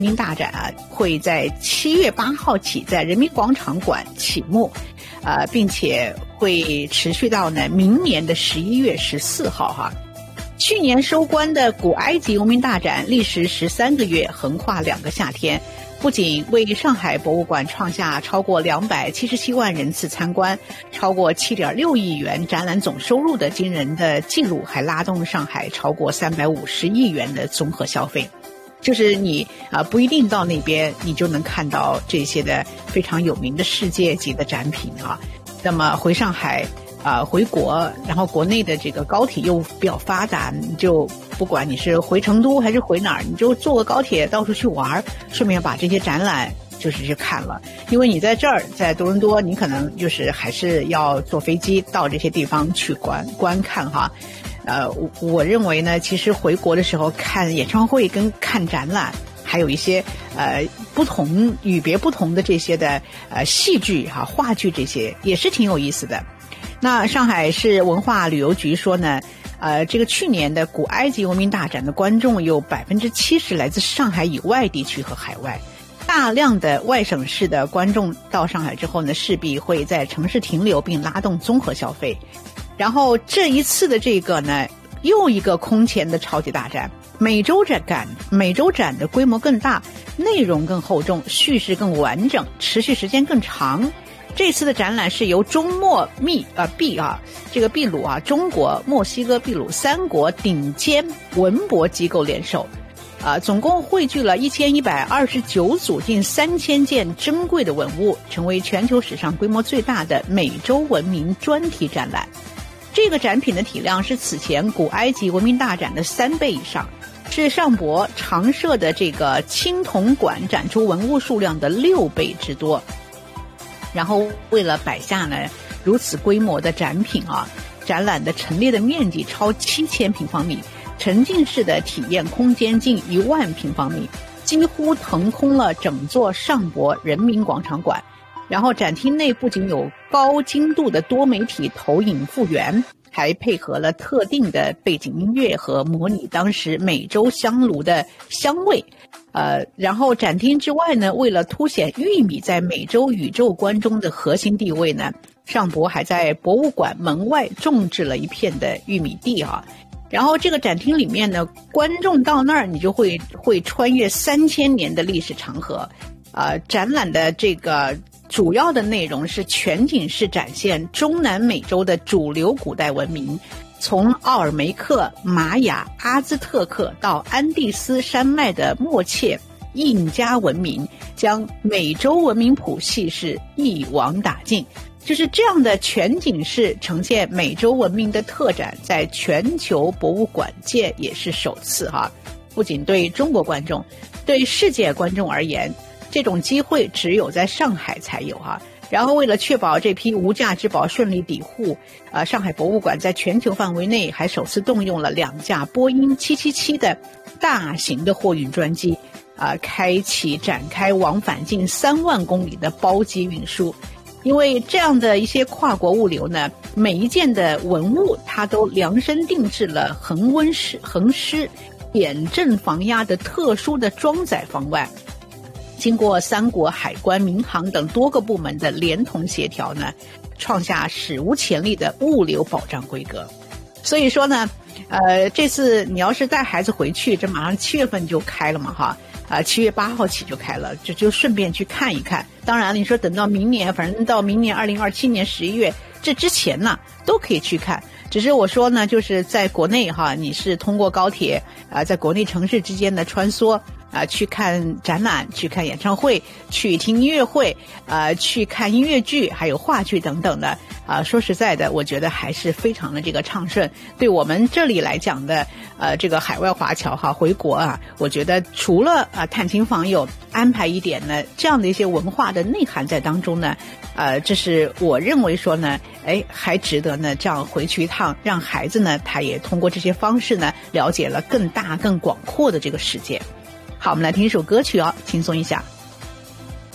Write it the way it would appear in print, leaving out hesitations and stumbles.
民大展啊，会在7月8号起在人民广场馆启幕，并且会持续到呢明年的11月14号哈。去年收官的古埃及文明大展历时13个月，横跨2个夏天，不仅为上海博物馆创下超过277万人次参观、超过7.6亿元展览总收入的惊人的记录，还拉动上海超过350亿元的综合消费。就是你不一定到那边你就能看到这些的非常有名的世界级的展品啊。那么回上海回国，然后国内的这个高铁又比较发达，你就不管你是回成都还是回哪儿，你就坐个高铁到处去玩，顺便把这些展览就是去看了。因为你在这儿在多伦多，你可能就是还是要坐飞机到这些地方去观看哈。我认为呢，其实回国的时候看演唱会跟看展览，还有一些与别不同的这些的戏剧哈、话剧，这些也是挺有意思的。那上海市文化旅游局说呢，这个去年的古埃及文明大展的观众有70%来自上海以外地区和海外，大量的外省市的观众到上海之后呢，势必会在城市停留并拉动综合消费。然后这一次的这个呢，又一个空前的超级大展，每周展的规模更大，内容更厚重，叙事更完整，持续时间更长。这次的展览是由中墨秘鲁中国、墨西哥、秘鲁3国顶尖文博机构联手，总共汇聚了1129组近3000件珍贵的文物，成为全球史上规模最大的美洲文明专题展览。这个展品的体量是此前古埃及文明大展的3倍以上，是上博常设的这个青铜馆展出文物数量的6倍之多。然后为了摆下呢如此规模的展品展览的陈列的面积超7000平方米，沉浸式的体验空间近1万平方米，几乎腾空了整座上博人民广场馆。然后展厅内不仅有高精度的多媒体投影复原，还配合了特定的背景音乐和模拟当时美洲香炉的香味。然后展厅之外呢，为了凸显玉米在美洲宇宙观中的核心地位呢，上博还在博物馆门外种植了一片的玉米地然后这个展厅里面呢，观众到那儿你就会穿越3000年的历史长河。展览的这个主要的内容是全景式展现中南美洲的主流古代文明，从奥尔梅克、玛雅、阿兹特克到安第斯山脉的默契、印加文明，将美洲文明谱系是一网打尽。就是这样的全景式呈现美洲文明的特展，在全球博物馆界也是首次不仅对中国观众，对世界观众而言，这种机会只有在上海才有然后为了确保这批无价之宝顺利抵沪，上海博物馆在全球范围内还首次动用了2架波音777的大型的货运专机，展开往返近3万公里的包机运输。因为这样的一些跨国物流呢，每一件的文物它都量身定制了恒湿、点阵防压的特殊的装载方案。经过3国海关、民航等多个部门的联同协调呢，创下史无前例的物流保障规格。所以说呢，这次你要是带孩子回去，这马上7月份就开了嘛7月8号起就开了，就顺便去看一看。当然你说等到明年，反正到明年2027年11月这之前呢，都可以去看。只是我说呢，就是在国内你是通过高铁在国内城市之间的穿梭去看展览，去看演唱会，去听音乐会，去看音乐剧，还有话剧等等的。说实在的，我觉得还是非常的这个畅顺。对我们这里来讲的，这个海外华侨回国我觉得除了探亲访友，安排一点呢这样的一些文化的内涵在当中呢，这是我认为说呢，还值得呢这样回去一趟，让孩子呢他也通过这些方式呢了解了更大更广阔的这个世界。好，我们来听一首歌曲轻松一下。